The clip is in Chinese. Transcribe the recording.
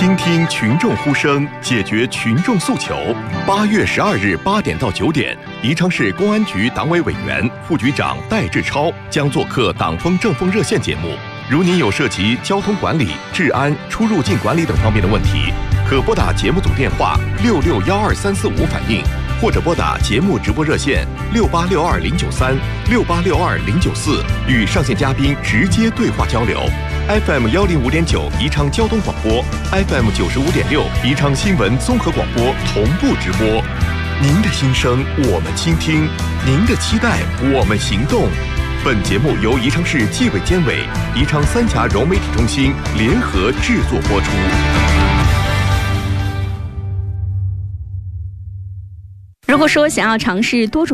倾听群众呼声，解决群众诉求。8月12日8点到9点，宜昌市公安局党委委员、副局长戴志超将做客党风政风热线节目。如您有涉及交通管理、治安、出入境管理等方面的问题，可拨打节目组电话6612-345反映，或者拨打节目直播热线6862-093、6862-094，与上线嘉宾直接对话交流。FM 105.9宜昌交通广播， FM 95.6宜昌新闻综合广播同步直播。您的心声我们倾听，您的期待我们行动。本节目由宜昌市纪委监委、宜昌三峡融媒体中心联合制作播出。 如果说想要尝试多种